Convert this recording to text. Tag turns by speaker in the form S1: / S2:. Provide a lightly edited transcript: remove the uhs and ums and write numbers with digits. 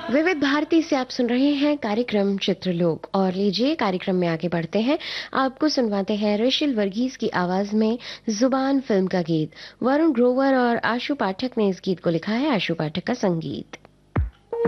S1: विविध भारती से आप सुन रहे हैं कार्यक्रम चित्रलोक और लीजिए कार्यक्रम में आगे बढ़ते हैं। आपको सुनवाते हैं ऋषिल वर्गीस की आवाज में जुबान फिल्म का गीत। वरुण ग्रोवर और आशु पाठक ने इस गीत को लिखा है, आशु पाठक का संगीत।